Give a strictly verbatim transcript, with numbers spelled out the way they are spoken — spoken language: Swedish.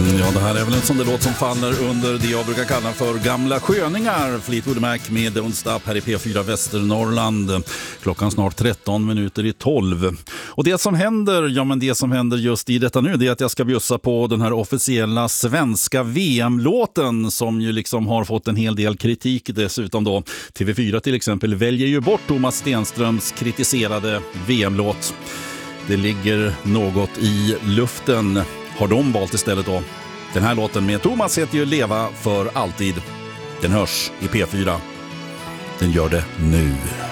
Ja, det här är väl en sån där låt som faller under det jag brukar kalla för gamla sköningar. Fleetwood Mac med Don't Stop här i P fyra Västernorrland. Klockan snart tretton minuter i tolv. Och det som händer, ja men det som händer just i detta nu, det är att jag ska bjussa på den här officiella svenska V M-låten som ju liksom har fått en hel del kritik dessutom då. T V fyra till exempel väljer ju bort Thomas Stenströms kritiserade V M-låt. Det ligger något i luften. Har de valt istället då? Den här låten med Thomas heter ju Leva för alltid. Den hörs i P fyra. Den gör det nu.